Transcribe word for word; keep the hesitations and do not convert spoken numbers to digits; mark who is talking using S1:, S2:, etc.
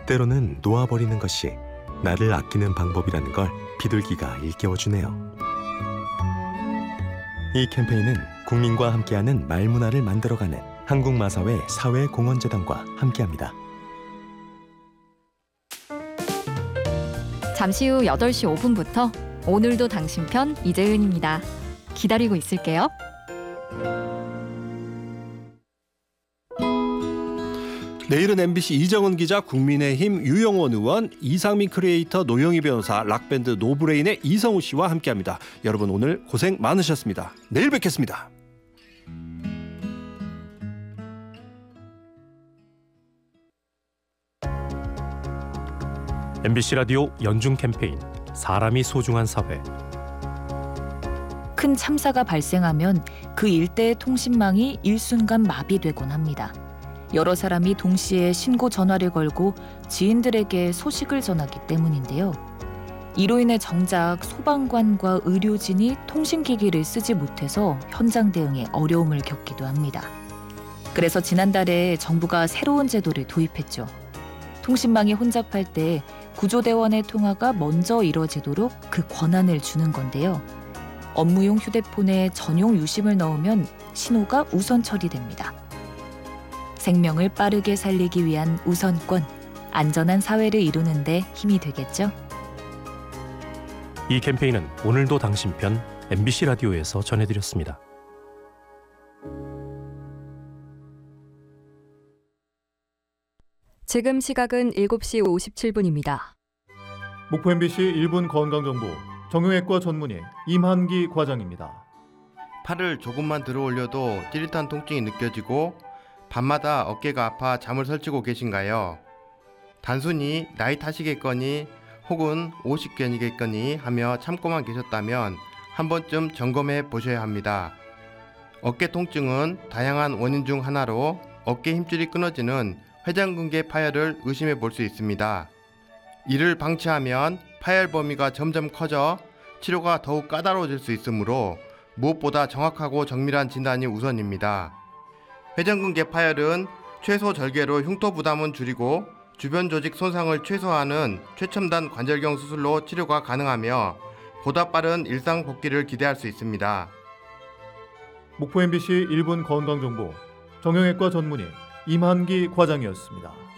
S1: 때로는 놓아버리는 것이 나를 아끼는 방법이라는 걸 비둘기가 일깨워주네요. 이 캠페인은 국민과 함께하는 말문화를 만들어가는 한국마사회 사회공헌재단과 함께합니다.
S2: 잠시 후 여덟 시 오 분부터 오늘도 당신 편 이재은입니다. 기다리고 있을게요.
S3: 내일은 엠비씨 이정은 기자, 국민의힘 유영원 의원, 이상민 크리에이터, 노영희 변호사, 락밴드 노브레인의 이성우 씨와 함께합니다. 여러분 오늘 고생 많으셨습니다. 내일 뵙겠습니다.
S4: 엠비씨 라디오 연중 캠페인 사람이 소중한 사회.
S5: 큰 참사가 발생하면 그 일대의 통신망이 일순간 마비되곤 합니다. 여러 사람이 동시에 신고 전화를 걸고 지인들에게 소식을 전하기 때문인데요. 이로 인해 정작 소방관과 의료진이 통신기기를 쓰지 못해서 현장 대응에 어려움을 겪기도 합니다. 그래서 지난달에 정부가 새로운 제도를 도입했죠. 통신망이 혼잡할 때 구조대원의 통화가 먼저 이뤄지도록 그 권한을 주는 건데요. 업무용 휴대폰에 전용 유심을 넣으면 신호가 우선 처리됩니다. 생명을 빠르게 살리기 위한 우선권, 안전한 사회를 이루는 데 힘이 되겠죠?
S4: 이 캠페인은 오늘도 당신 편 엠비씨 라디오에서 전해드렸습니다.
S2: 지금 시각은 일곱 시 오십칠 분입니다.
S6: 목포 엠비씨 일 분 건강정보 정형외과 전문의 임한기 과장입니다.
S7: 팔을 조금만 들어 올려도 찌릿한 통증이 느껴지고 밤마다 어깨가 아파 잠을 설치고 계신가요? 단순히 나이 탓이겠거니 혹은 오십견이겠거니 하며 참고만 계셨다면 한 번쯤 점검해 보셔야 합니다. 어깨 통증은 다양한 원인 중 하나로 어깨 힘줄이 끊어지는 회전근개 파열을 의심해 볼 수 있습니다. 이를 방치하면 파열 범위가 점점 커져 치료가 더욱 까다로워질 수 있으므로 무엇보다 정확하고 정밀한 진단이 우선입니다. 회전근개 파열은 최소 절개로 흉터 부담은 줄이고 주변 조직 손상을 최소화하는 최첨단 관절경 수술로 치료가 가능하며 보다 빠른 일상 복귀를 기대할 수 있습니다.
S6: 목포 엠비씨 일 분 건강정보 정형외과 전문의 임한기 과장이었습니다.